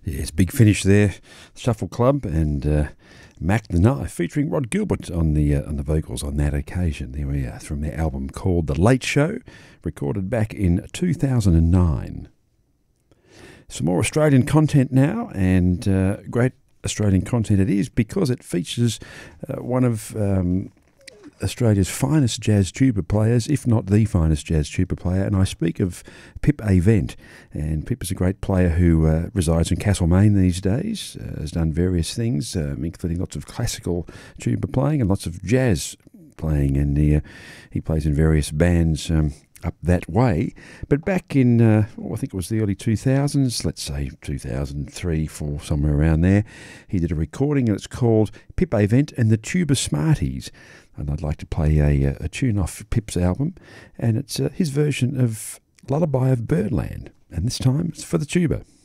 Yes, big finish there. Shuffle Club and Mac the Knife, featuring Rod Gilbert on the vocals on that occasion. There we are, from their album called The Late Show, recorded back in 2009. Some more Australian content now, and great Australian content it is because it features one of Australia's finest jazz tuba players, if not the finest jazz tuba player, and I speak of Pip Avent. And Pip is a great player who resides in Castlemaine these days, has done various things, including lots of classical tuba playing and lots of jazz playing, and he plays in various bands up that way. But back in, I think it was the early 2000s, let's say 2003, 4, somewhere around there, he did a recording, and it's called Pip Avent and the Tuba Smarties. And I'd like to play a tune off Pip's album, and it's his version of Lullaby of Birdland, and this time it's for the tuba.